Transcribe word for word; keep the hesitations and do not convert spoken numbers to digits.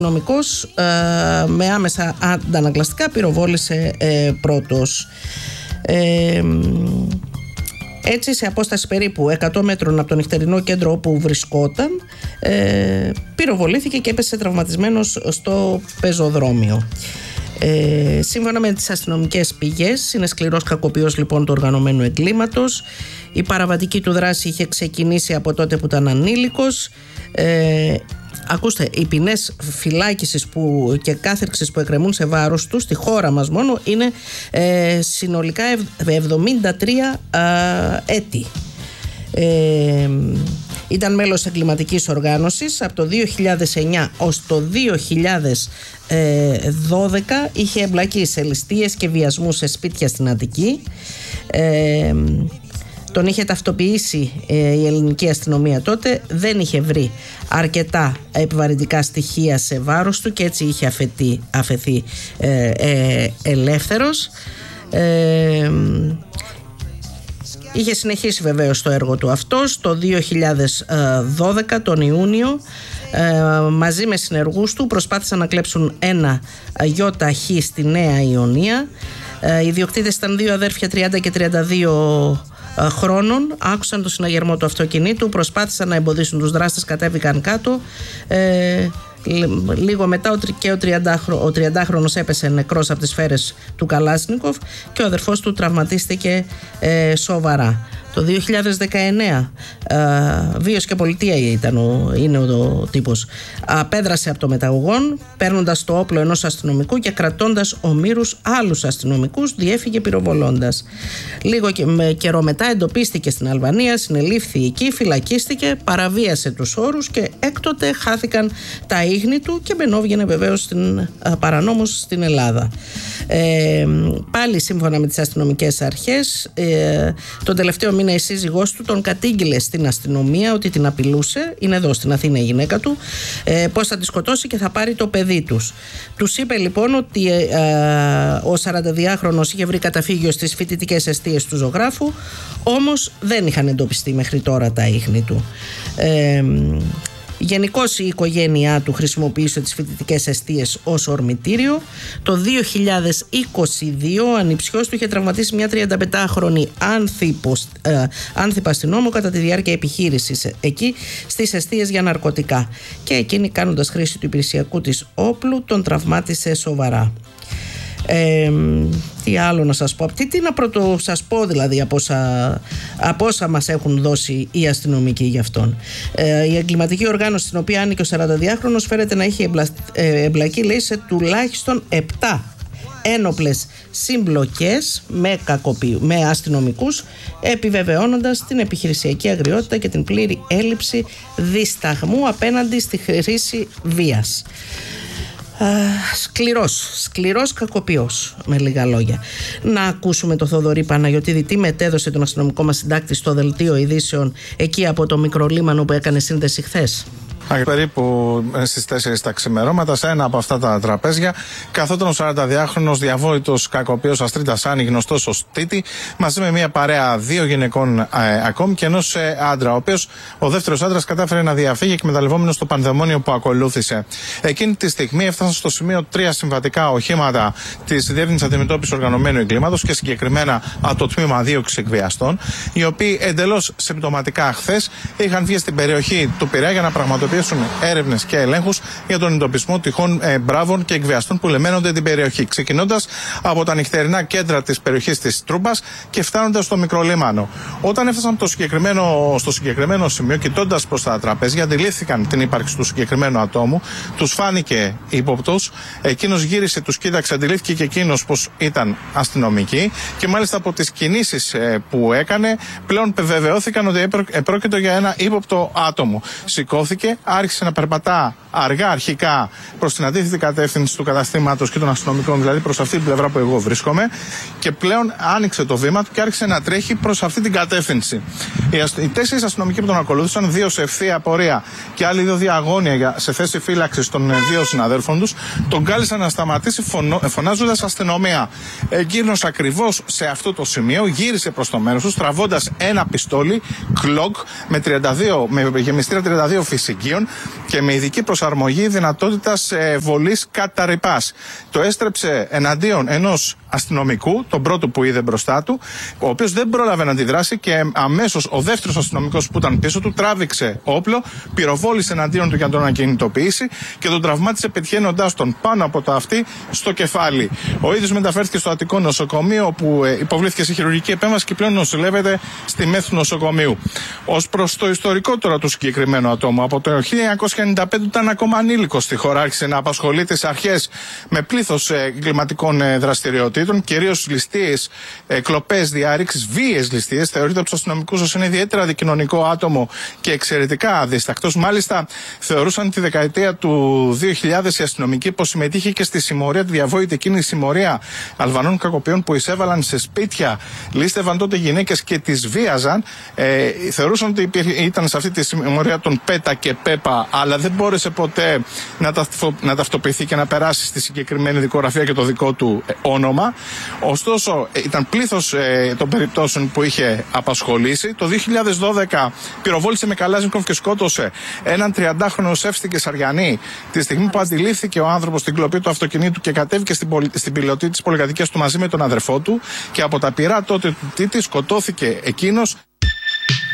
αστυνομικός ε, με άμεσα αντανακλαστικά πυροβόλησε ε, πρώτος. Ε, έτσι, σε απόσταση περίπου εκατό μέτρων από το νυχτερινό κέντρο όπου βρισκόταν, ε, πυροβολήθηκε και έπεσε τραυματισμένος στο πεζοδρόμιο. Ε, σύμφωνα με τις αστυνομικές πηγές, είναι σκληρός κακοποιός λοιπόν του οργανωμένου εγκλήματος. Η παραβατική του δράση είχε ξεκινήσει από τότε που ήταν ανήλικος. Ε, Ακούστε, οι ποινές φυλάκισης που, και κάθερξης που εκκρεμούν σε βάρος του στη χώρα μας μόνο είναι ε, συνολικά εβδομήντα τρία ε, έτη. Ε, ήταν μέλος εγκληματικής οργάνωσης από το δύο χιλιάδες εννιά ως το δύο χιλιάδες δώδεκα. Είχε εμπλακεί σε ληστείες και βιασμούς σε σπίτια στην Αττική. Ε, Τον είχε ταυτοποιήσει ε, η ελληνική αστυνομία τότε. Δεν είχε βρει αρκετά επιβαρυντικά στοιχεία σε βάρος του και έτσι είχε αφαιθεί, αφαιθεί ε, ε, ελεύθερος. Ε, είχε συνεχίσει βεβαίως το έργο του αυτός. Το δύο χιλιάδες δώδεκα, τον Ιούνιο, ε, μαζί με συνεργούς του προσπάθησαν να κλέψουν ένα ΙΧ στη Νέα Ιωνία. Ε, οι ιδιοκτήτες ήταν δύο αδέρφια τριάντα και τριάντα δύο χρόνων. Άκουσαν το συναγερμό του αυτοκινήτου, προσπάθησαν να εμποδίσουν τους δράστες, κατέβηκαν κάτω. Ε, λίγο μετά και ο τριαντάχρονος έπεσε νεκρός από τις σφαίρες του Καλάσνικοφ και ο αδερφός του τραυματίστηκε ε, σοβαρά. Το δύο χιλιάδες δεκαεννέα, ε, βίος και πολιτεία ήταν ο, είναι ο, ο τύπος. Απέδρασε από το μεταγωγόν, παίρνοντας το όπλο ενός αστυνομικού και κρατώντας ομήρους άλλους αστυνομικούς, διέφυγε πυροβολώντας. Λίγο και, με, καιρό μετά εντοπίστηκε στην Αλβανία, συνελήφθη εκεί, φυλακίστηκε, παραβίασε τους όρους και έκτοτε χάθηκαν τα ίχνη του και μπαινόβγαινε βεβαίως στην, παρανόμως στην Ελλάδα. Ε, πάλι σύμφωνα με τις αστυνομικές αρχές, ε, τον τελευταίο μήνα η σύζυγός του τον κατήγγειλε στην αστυνομία ότι την απειλούσε, είναι εδώ στην Αθήνα η γυναίκα του, ε, πως θα τη σκοτώσει και θα πάρει το παιδί τους. Τους είπε λοιπόν ότι ε, ε, ο σαρανταδυάχρονος είχε βρει καταφύγιο στις φοιτητικές εστίες του ζωγράφου, όμως δεν είχαν εντοπιστεί μέχρι τώρα τα ίχνη του. Ε, Γενικώς η οικογένειά του χρησιμοποίησε τις φοιτητικές εστίες ως ορμητήριο. Το δύο χιλιάδες είκοσι δύο ο ανιψιός του είχε τραυματίσει μια τριανταπεντάχρονη άνθυπα αστυνόμο κατά τη διάρκεια επιχείρησης εκεί στις εστίες για ναρκωτικά. Και εκείνη, κάνοντας χρήση του υπηρεσιακού της όπλου, τον τραυμάτισε σοβαρά. Ε, τι άλλο να σας πω, τι, τι να πρώτο σας πω δηλαδή από όσα, από όσα μας έχουν δώσει οι αστυνομικοί για αυτόν. Ε, η εγκληματική οργάνωση στην οποία άνοιγε ο σαρανταδυάχρονος φέρεται να έχει εμπλα, ε, εμπλακεί λέει σε τουλάχιστον επτά ένοπλες συμπλοκές με, κακοποιου, με αστυνομικούς, επιβεβαιώνοντας την επιχειρησιακή αγριότητα και την πλήρη έλλειψη δισταγμού απέναντι στη χρήση βίας. Uh, σκληρός, σκληρός κακοποιός, με λίγα λόγια. Να ακούσουμε το Θοδωρή Παναγιωτίδη τι μετέδωσε τον αστυνομικό μας συντάκτη στο δελτίο ειδήσεων εκεί από το Μικρολίμανο που έκανε σύνδεση χθες. Περίπου στις τέσσερις τα ξημερώματα, σε ένα από αυτά τα τραπέζια, καθόταν ο σαρανταδυάχρονος διαβόητος κακοποιός Αστρίτας Άνη, γνωστός ως Τίτη, μαζί με μια παρέα δύο γυναικών ε, ακόμη και ενός ε, άντρα, ο οποίος ο δεύτερος άντρας κατάφερε να διαφύγει εκμεταλλευόμενος το πανδαιμόνιο που ακολούθησε. Εκείνη τη στιγμή έφτασαν στο σημείο τρία συμβατικά οχήματα της Διεύθυνσης Αντιμετώπισης Οργανωμένου Εγκλήματος και συγκεκριμένα από το τμήμα δίωξης εκβιαστών, οι οποίοι εντελώς συμπτωματικά χθες είχαν βγει στην περιοχή του Πειραιά για να πραγματοποιήσουν έρευνες και ελέγχους για τον εντοπισμό τυχών ε, μπράβων και εκβιαστών που λεμένονται την περιοχή. Ξεκινώντας από τα νυχτερινά κέντρα της περιοχής της Τρούμπας και φτάνοντας στο Μικρολίμανο. Όταν έφτασαν το συγκεκριμένο, στο συγκεκριμένο σημείο, κοιτώντας προς τα τραπέζια, αντιλήφθηκαν την ύπαρξη του συγκεκριμένου ατόμου. Τους φάνηκε ύποπτος. Εκείνος γύρισε, τους κοίταξε, αντιλήφθηκε και εκείνος πως ήταν αστυνομικοί και μάλιστα από τις κινήσεις ε, που έκανε πλέον βεβαιώθηκαν ότι επρόκειτο για ένα ύποπτο άτομο. Σηκώθηκε, άρχισε να περπατά αργά αρχικά προς την αντίθετη κατεύθυνση του καταστήματος και των αστυνομικών, δηλαδή προς αυτή την πλευρά που εγώ βρίσκομαι, και πλέον άνοιξε το βήμα του και άρχισε να τρέχει προς αυτή την κατεύθυνση. Οι, αστ... οι τέσσερις αστυνομικοί που τον ακολούθησαν, δύο σε ευθεία πορεία και άλλοι δύο διαγώνια σε θέση φύλαξης των δύο συναδέλφων τους, τον κάλεσαν να σταματήσει φωνο... φωνάζοντας αστυνομία. Εκείνος ακριβώς σε αυτό το σημείο γύρισε προς το μέρος του, τραβώντας ένα πιστόλι Glock με, τριάντα δύο, με γεμιστήρα τριάντα δύο φυσική, στοιχείων και με ειδική προσαρμογή δυνατότητας ε, βολής κατά ρηπάς. Το έστρεψε εναντίον ενός αστυνομικού, τον πρώτο που είδε μπροστά του, ο οποίος δεν πρόλαβε να αντιδράσει και αμέσως ο δεύτερος αστυνομικός που ήταν πίσω του τράβηξε όπλο, πυροβόλησε εναντίον του για να τον ακινητοποιήσει και τον τραυμάτισε πετυχαίνοντάς τον πάνω από το αυτί στο κεφάλι. Ο ίδιος μεταφέρθηκε στο Αττικό νοσοκομείο, όπου υποβλήθηκε σε χειρουργική επέμβαση και πλέον νοσηλεύεται στη ΜΕΘ του νοσοκομείου. Ως προς το ιστορικό τώρα του συγκεκριμένου ατόμου, από το χίλια εννιακόσια ενενήντα πέντε ήταν ακόμα ανήλικος στη χώρα, άρχισε να απασχολεί τις αρχές με πλήθος εγκληματικών δραστηριοτήτων, κυρίως ληστείες, κλοπές, διάρρηξης, βίαιες ληστείες. Θεωρείται από τους αστυνομικούς ως ένα ιδιαίτερα δικοινωνικό άτομο και εξαιρετικά αδίστακτος. Μάλιστα, θεωρούσαν τη δεκαετία του δύο χιλιάδες οι αστυνομικοί πως συμμετείχε και στη συμμορία, τη διαβόητη εκείνη συμμορία Αλβανών κακοποιών που εισέβαλαν σε σπίτια, λίστευαν τότε γυναίκες και τις βίαζαν. Ε, θεωρούσαν ότι ήταν σε αυτή τη συμμορία των Πέτα και Πέπα, αλλά δεν μπόρεσε ποτέ να, ταυτο, να ταυτοποιηθεί και να περάσει στη συγκεκριμένη δικογραφία και το δικό του ε, όνομα. Ωστόσο, ήταν πλήθος ε, των περιπτώσεων που είχε απασχολήσει. Το δύο χιλιάδες δώδεκα πυροβόλησε με Καλάζνικοφ και σκότωσε έναν τριαντάχρονο Σεύστη Κεσαριανή τη στιγμή που αντιλήφθηκε ο άνθρωπος την κλοπή του αυτοκινήτου και κατέβηκε στην, πολι... στην πιλωτή της πολυκατοικίας του μαζί με τον αδερφό του, και από τα πυρά τότε του Τίτη σκοτώθηκε εκείνος.